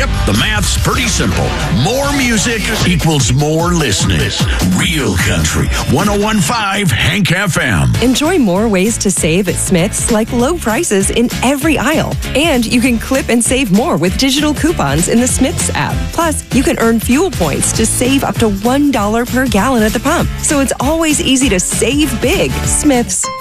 Yep, the math's pretty simple. More music equals more listening. Real Country 101.5 Hank FM. Enjoy more ways to save at Smith's, like low prices in every aisle. And you can clip and save more with digital coupons in the Smith's app. Plus, you can earn fuel points to save up to $1 per gallon at the pump. So it's always easy to save big. Smith's.